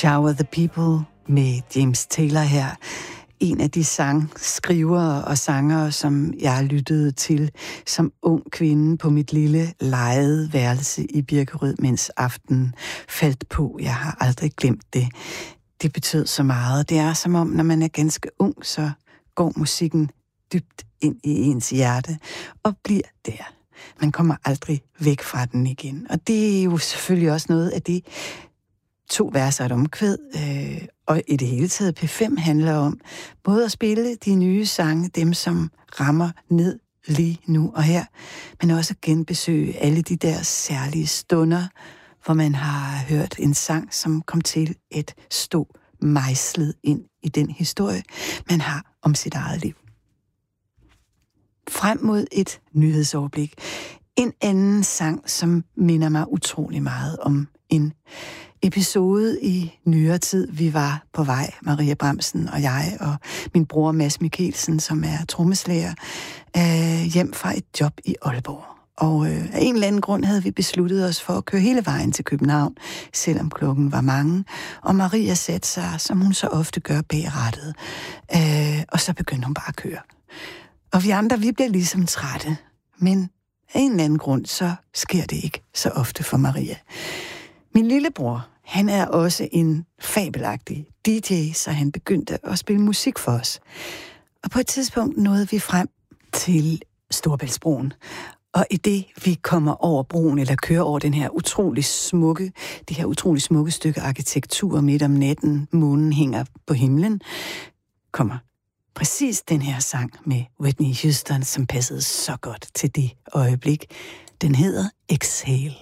Shower the People med James Taylor her. En af de sangskrivere og sangere, som jeg lyttede til som ung kvinde på mit lille lejede værelse i Birkerød, mens aftenen faldt på. Jeg har aldrig glemt det. Det betød så meget. Det er som om, når man er ganske ung, så går musikken dybt ind i ens hjerte og bliver der. Man kommer aldrig væk fra den igen. Og det er jo selvfølgelig også noget af det, 2 vers og et omkvæd, og i det hele taget P5 handler om både at spille de nye sange, dem som rammer ned lige nu og her, men også genbesøge alle de der særlige stunder, hvor man har hørt en sang, som kom til at stå mejslet ind i den historie, man har om sit eget liv. Frem mod et nyhedsoverblik. En anden sang, som minder mig utrolig meget om en episode i nyere tid. Vi var på vej, Maria Bramsen og jeg, og min bror Mads Mikkelsen, som er trommeslager, hjem fra et job i Aalborg. Og af en eller anden grund havde vi besluttet os for at køre hele vejen til København, selvom klokken var mange. Og Maria satte sig, som hun så ofte gør, bag rattet. Og så begyndte hun bare at køre. Og vi andre, vi blev ligesom trætte. Men af en eller anden grund, så sker det ikke så ofte for Maria. Min lillebror, han er også en fabelagtig DJ, så han begyndte at spille musik for os. Og på et tidspunkt nåede vi frem til Storebæltsbroen. Og i det, vi kommer over broen, eller kører over det her utrolig smukke stykke arkitektur midt om natten, månen hænger på himlen, kommer præcis den her sang med Whitney Houston, som passede så godt til det øjeblik. Den hedder Exhale.